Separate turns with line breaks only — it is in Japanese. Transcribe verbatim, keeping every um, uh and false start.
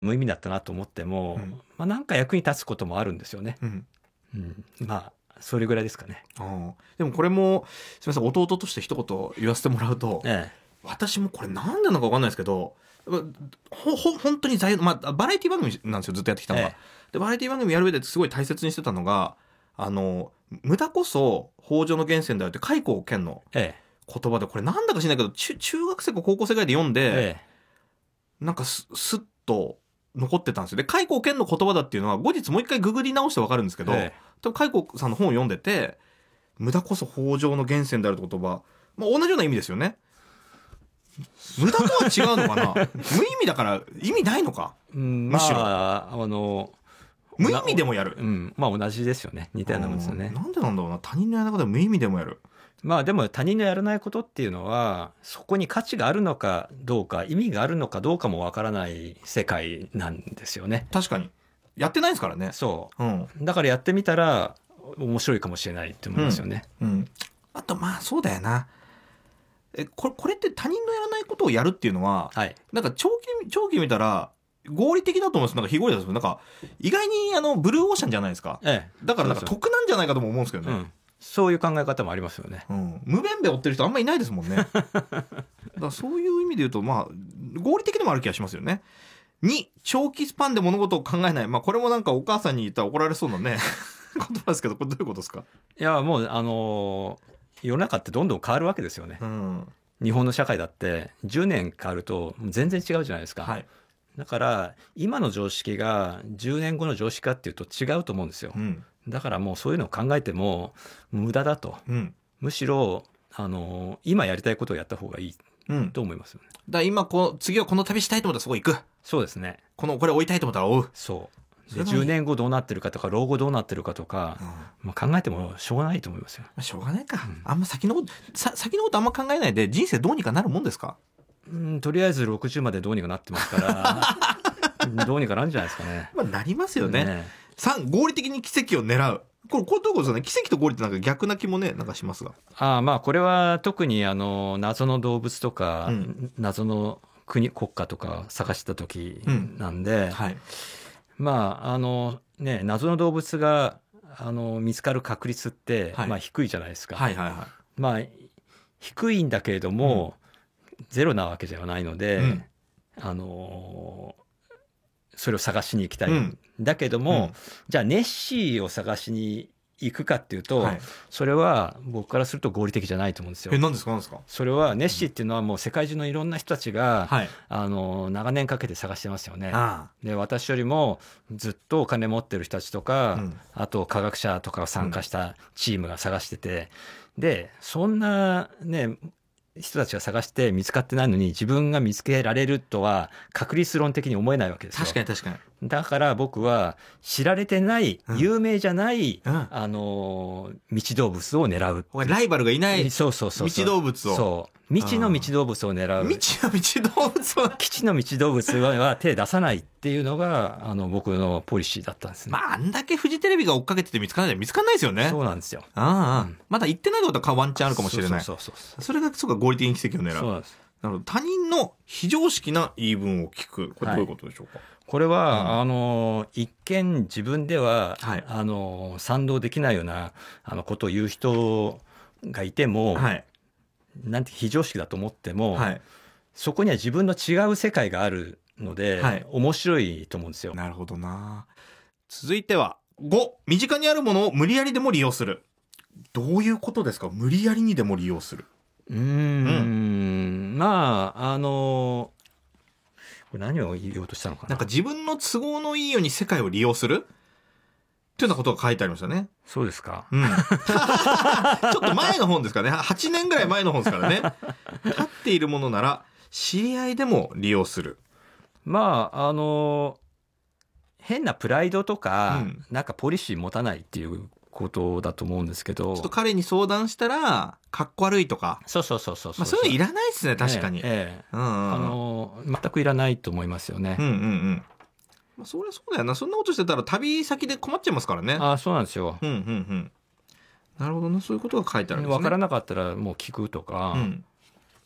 無意味だったなと思っても、
うん
まあ、なんか役に立つこともあるんですよね。
うん
うん、まあそれぐらいですかね。
ああでもこれもすみません弟として一言言わせてもらうと、
え
私もこれなんでなのか分かんないですけどほほ本当に在、まあ、バラエティ番組なんですよずっとやってきたのが、
ええ
でバラエティ番組やる上ですごい大切にしてたのがあの無駄こそ豊穣の源泉だよって開口健の
ええ
言葉でこれなんだか知らないけど中中学生か高校生ぐらいで読んで、
ええ
なんかすすっと残ってたんですよ。で開口健の言葉だっていうのは後日もう一回ググり直して分かるんですけど、
ええ
多分開口さんの本を読んでて無駄こそ豊穣の源泉であるって言葉、まあ、同じような意味ですよね。無駄とは違うのかな無意味だから意味ないのか。
うん
むしろ
まああの
無意味でもやる。
うんまあ同じですよね。似たようなもんですよね。
なんでなんだろうな他人のやらないことは無意味でもやる。
まあでも他人のやらないことっていうのはそこに価値があるのかどうか意味があるのかどうかもわからない世界なんですよね。
確かにやってないですからね。
そ
うん
うだからやってみたら面白いかもしれないって思いますよね。
うん、あとまあそうだよなえこれこれって他人のやらないことをやるっていうのは、
はい。
なんか長期長期見たら合理的だと思うんです。なんか非合理だと思う。なんか意外にあのブルーオーシャンじゃないですか。
ええ。
だからなんか
そう
得なんじゃないかとも思うんですけどね。
そううん。そういう考え方もありますよね。
うん、無弁弁追ってる人あんまりいないですもんね。だからそういう意味で言うとまあ合理的でもある気がしますよね。に長期スパンで物事を考えない。まあこれもなんかお母さんに言ったら怒られそうなね言葉ですけどこれどういうことですか。
いやもうあのー世の中ってどんどん変わるわけですよね。
うん
日本の社会だってじゅうねん変わると全然違うじゃないですか。
はい。
だから今の常識がじゅうねんごの常識かっていうと違うと思うんですよ。
うん
だからもうそういうのを考えても無駄だと。
うん
むしろあのー今やりたいことをやった方がいい
うん。
と思いますよね。
だから今こう次はこの旅したいと思ったらそこ行く。
そうですね。
このこれ追いたいと思ったら追う。
そう
それがいい
でじゅうねんごどうなってるかとか老後どうなってるかとか、
うん
まあ、考えてもしょうがないと思いますよ。
まあしょうがないか、
うん
あんま先のことさ先のことあんま考えないで人生どうにかなるもんですか。
うんとりあえずろくじゅうまでどうにかなってますからどうにかなるんじゃないですかね。
まあなりますよね。
ね
さん合理的に奇跡を狙う。これこれどういうことですかね。奇跡と合理ってなんか逆な気もねなんかしますが。
ああまあこれは特にあの謎の動物とか、
うん
謎の国国家とか探した時なんで、
はい。
まああのね謎の動物があの見つかる確率って、
はい
まあ低いじゃないですか。
はいはいは
まあ低いんだけれども、ゼロなわけではないので、
うん
あのそれを探しに行きたい、
うん
だけども、
うん
じゃあネッシーを探しに行くかっていうと、
はい。
それは僕からすると合理的じゃないと思うんですよ
え。何ですか何ですか。
それはネッシーっていうのはもう世界中のいろんな人たちが、
はい。
あの長年かけて探してますよね。
あ
で私よりもずっとお金持ってる人たちとか、
うん
あと科学者とかが参加したチームが探してて、でそんなね人たちが探して見つかってないのに自分が見つけられるとは確率論的に思えないわけですよ。
確かに確かに。
だから僕は知られてない、
うん
有名じゃない、
うん
あの未知動物を狙う。
お前ライバルがいない
そうそうそうそう
未知動物を
そう未知の未知動物を狙う。
未知の未知動物を
基地の未知動物は手出さないっていうのがあの僕のポリシーだったんですね。
まああんだけフジテレビが追っかけてて見つからない見つからないですよね。
そうなんですよ。
ああ、
うん
まだ言ってないことはワンチャンあるかもしれない。
そうそうそう
それがそうか合理的に奇跡を狙う。
そうなんです。
なるほど。他人の非常識な言い分を聞く。これどういうことでしょうか。
これは、
うん
あの一見自分では、
はい
あの賛同できないようなあのことを言う人がいても、
はい。
なんて非常識だと思っても、
はい。
そこには自分の違う世界があるので、
はい
面白いと思うんですよ。
なるほどな。続いてはご、身近にあるものを無理やりでも利用する。どういうことですか。無理やりにでも利用する。
うーん、まああのこれ何を言おうとしたのかな。
なんか自分の都合のいいように世界を利用するというようなことが書いてありましたね。
そうですか。
うん。ちょっと前の本ですからね。はちねんぐらい前の本ですからね。立っているものなら知り合いでも利用する。
まああの変なプライドとか、
うん
なんかポリシー持たないっていうことだと思うんですけど。
ちょっと彼に相談したらかっこ悪いとか。
そうそうそうそう
まあそういうのいらないですね。確かに。
ええええ
うんうんうん
あの全くいらないと思いますよね。
うんうんうん。まあそりゃそうだよな。そんなことしてたら旅先で困っちゃいますからね。
あそうなんですよ。
うんうんうん。なるほどな。そういうことが書いてあるんですね。
分からなかったらもう聞くとか、
うん